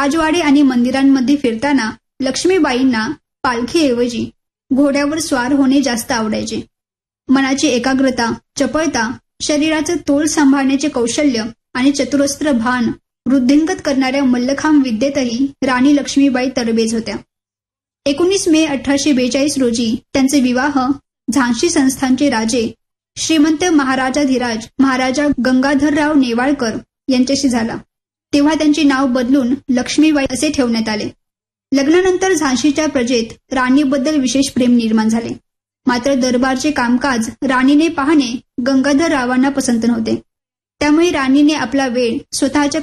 राजवाडे आणि मंदिरांमध्ये फिरताना लक्ष्मीबाईंना पालखीऐवजी घोड्यावर स्वार होणे जास्त आवडायचे. मनाची एकाग्रता, चपळता, शरीराचं तोल सांभाळण्याचे कौशल्य आणि चतुरस्त्र भान वृद्धिंगत करणाऱ्या मल्लखांब विद्येतही राणी लक्ष्मीबाई तरबेज होत्या. 19 मे 1842 रोजी त्यांचे विवाह झांसी संस्थानचे राजे श्रीमंत महाराजाधिराज महाराजा गंगाधरराव नेवाळकर यांच्याशी झाला. तेव्हा त्यांचे नाव बदलून लक्ष्मीबाई असे ठेवण्यात आले. लग्नानंतर झांसीच्या प्रजेत राणीबद्दल विशेष प्रेम निर्माण झाले. मात्र दरबारचे कामकाज राणीने पाहणे गंगाधररावांना पसंत नव्हते. त्यामुळे राणीने आपला वेळ स्वतःच्या